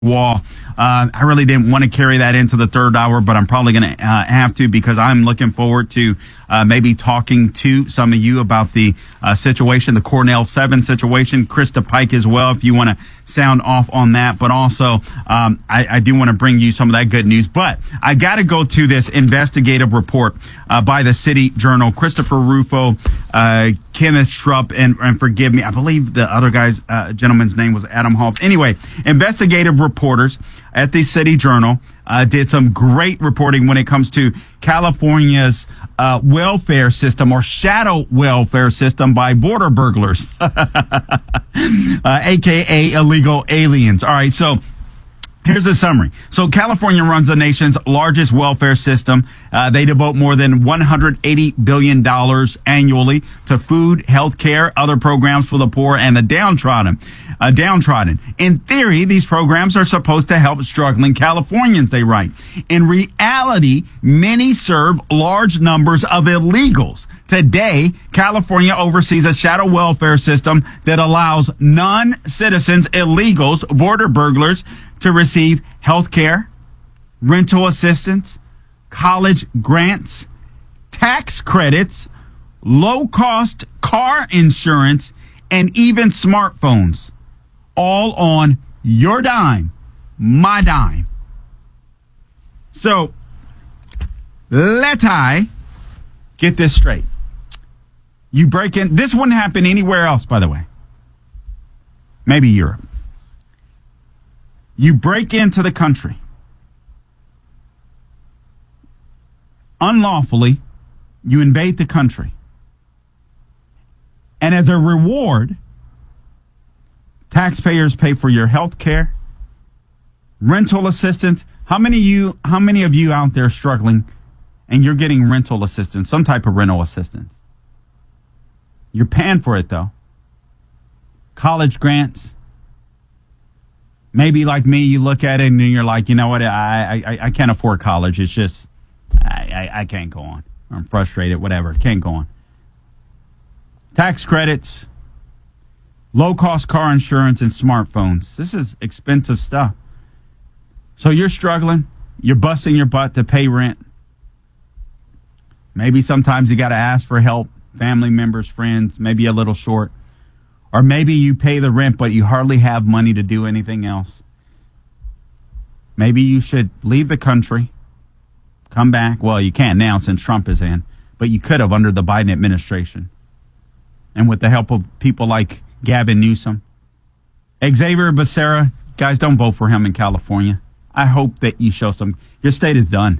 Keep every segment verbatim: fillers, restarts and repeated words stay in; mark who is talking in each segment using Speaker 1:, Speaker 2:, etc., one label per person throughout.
Speaker 1: wall. Uh, I really didn't want to carry that into the third hour, but I'm probably going to uh, have to because I'm looking forward to uh, maybe talking to some of you about the uh, situation, the Cornell seven situation, Krista Pike as well, if you want to sound off on that. But also, um, I, I do want to bring you some of that good news. But I got to go to this investigative report uh, by the City Journal. Christopher Rufo, uh, Kenneth Schrupp, and, and forgive me, I believe the other guy's uh, gentleman's name was Adam Hall. Anyway, investigative reporters at the City Journal uh, did some great reporting when it comes to California's uh, welfare system or shadow welfare system by border burglars, uh, A K A illegal aliens. All right, so here's a summary. So California runs the nation's largest welfare system. Uh, they devote more than one hundred eighty billion dollars annually to food, health care, other programs for the poor and the downtrodden. Uh, downtrodden. In theory, these programs are supposed to help struggling Californians, they write. In reality, many serve large numbers of illegals. Today, California oversees a shadow welfare system that allows non-citizens, illegals, border burglars, to receive health care, rental assistance, college grants, tax credits, low-cost car insurance, and even smartphones, all on your dime, my dime. So, let I get this straight. You break in, this wouldn't happen anywhere else, by the way. Maybe Europe. You break into the country unlawfully, you invade the country. And as a reward, taxpayers pay for your health care, rental assistance. How many of you, how many of you out there struggling and you're getting rental assistance, some type of rental assistance? You're paying for it though. College grants. Maybe like me, you look at it and you're like, you know what, I I, I can't afford college. It's just, I, I, I can't go on. I'm frustrated, whatever. Can't go on. Tax credits, low-cost car insurance, and smartphones. This is expensive stuff. So you're struggling. You're busting your butt to pay rent. Maybe sometimes you got to ask for help. Family members, friends, maybe a little short. Or maybe you pay the rent, but you hardly have money to do anything else. Maybe you should leave the country, come back. Well, you can't now since Trump is in, but you could have under the Biden administration. And with the help of people like Gavin Newsom. Xavier Becerra, guys, don't vote for him in California. I hope that you show some, your state is done.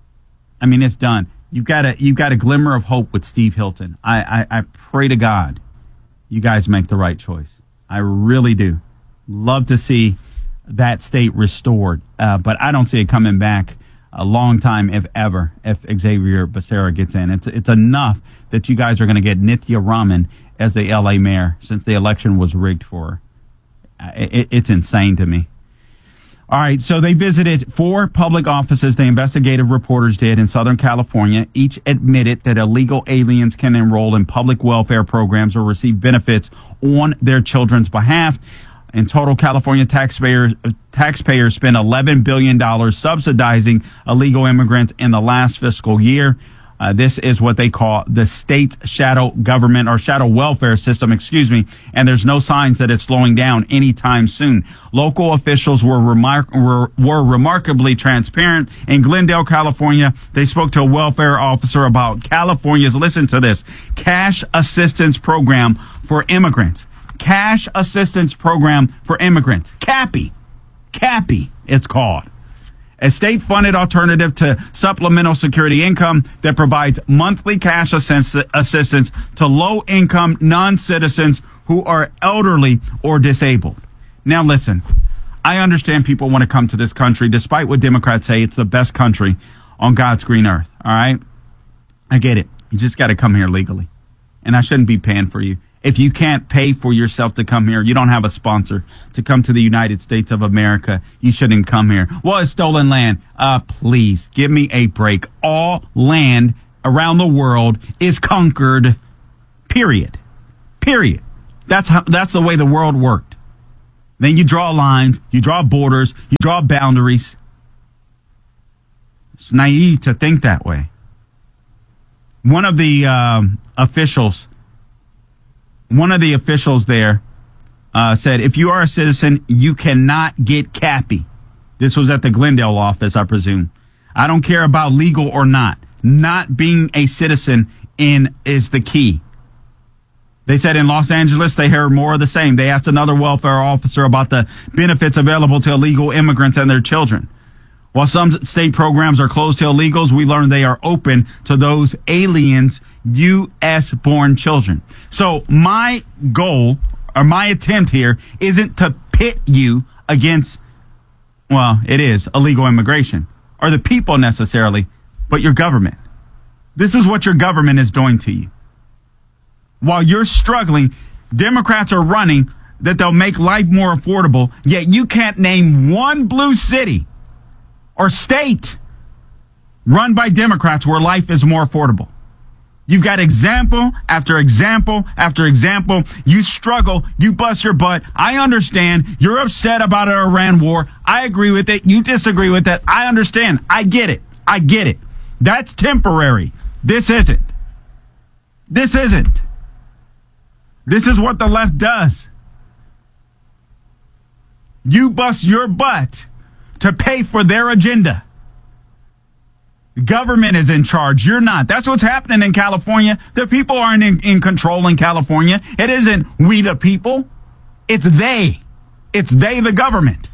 Speaker 1: I mean, it's done. You've got a, you've got a glimmer of hope with Steve Hilton. I, I, I pray to God you guys make the right choice. I really do. Love to see that state restored. Uh, but I don't see it coming back a long time, if ever, if Xavier Becerra gets in. It's it's enough that you guys are going to get Nithya Raman as the L A mayor since the election was rigged for her. It, it's insane to me. All right, so they visited four public offices, the investigative reporters did, in Southern California. Each admitted that illegal aliens can enroll in public welfare programs or receive benefits on their children's behalf. In total, California taxpayers taxpayers spent eleven billion dollars subsidizing illegal immigrants in the last fiscal year. Uh, this is what they call the state's shadow government or shadow welfare system, excuse me, and there's no signs that it's slowing down anytime soon. Local officials were, remar- were, were remarkably transparent. In Glendale, California, they spoke to a welfare officer about California's, listen to this, cash assistance program for immigrants. Cash assistance program for immigrants. CAPI. CAPI, it's called. A state-funded alternative to supplemental security income that provides monthly cash assistance to low-income non-citizens who are elderly or disabled. Now, listen, I understand people want to come to this country, despite what Democrats say it's the best country on God's green earth, all right? I get it. You just got to come here legally, and I shouldn't be paying for you. If you can't pay for yourself to come here, you don't have a sponsor to come to the United States of America, you shouldn't come here. Well, it's stolen land. Uh, please give me a break. All land around the world is conquered. Period. Period. That's how, that's the way the world worked. Then you draw lines, you draw borders, you draw boundaries. It's naive to think that way. One of the um, officials, one of the officials there uh, said, if you are a citizen, you cannot get Cappy. This was at the Glendale office, I presume. I don't care about legal or not. Not being a citizen in is the key. They said in Los Angeles, they heard more of the same. They asked another welfare officer about the benefits available to illegal immigrants and their children. While some state programs are closed to illegals, we learned they are open to those aliens, U S born children. So my goal or my attempt here isn't to pit you against, well, it is illegal immigration or the people necessarily, but your government. This is what your government is doing to you. While you're struggling, Democrats are running that they'll make life more affordable, yet you can't name one blue city or state run by Democrats where life is more affordable. You've got example after example after example. You struggle. You bust your butt. I understand. You're upset about an Iran war. I agree with it. You disagree with it. I understand. I get it. I get it. That's temporary. This isn't. This isn't. This is what the left does. You bust your butt to pay for their agenda. The government is in charge. You're not. That's what's happening in California. The people aren't in, in control in California. It isn't we the people. It's they. It's they, the government.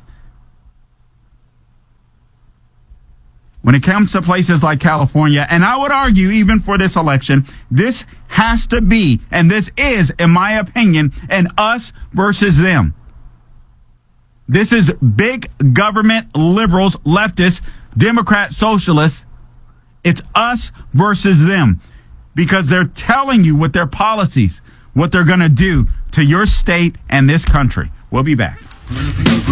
Speaker 1: When it comes to places like California, and I would argue even for this election, this has to be, and this is, in my opinion, an us versus them. This is big government, liberals, leftists, Democrat, socialists. It's us versus them because they're telling you with their policies what they're going to do to your state and this country. We'll be back.